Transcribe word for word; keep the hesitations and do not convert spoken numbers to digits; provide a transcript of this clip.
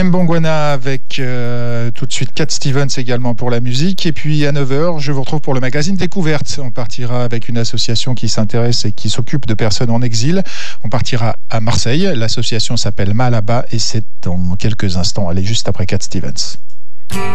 Mbongwana avec euh, tout de suite Cat Stevens également pour la musique. Et puis à neuf heures, je vous retrouve pour le magazine Découverte. On partira avec une association qui s'intéresse et qui s'occupe de personnes en exil. On partira à Marseille. L'association s'appelle Malaba et c'est dans quelques instants. Allez, juste après Cat Stevens.